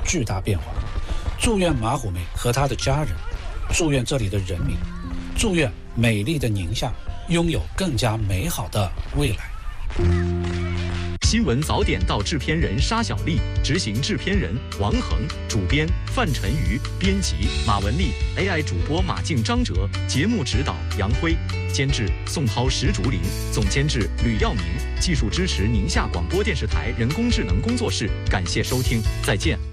巨大变化。祝愿马虎梅和她的家人，祝愿这里的人民，祝愿美丽的宁夏拥有更加美好的未来。 新闻早点到制片人沙小丽，执行制片人王恒，主编范晨瑜，编辑马文丽 ，AI 主播马静、张哲，节目指导杨辉，监制宋涛、石竹林，总监制吕耀明，技术支持宁夏广播电视台人工智能工作室。感谢收听，再见。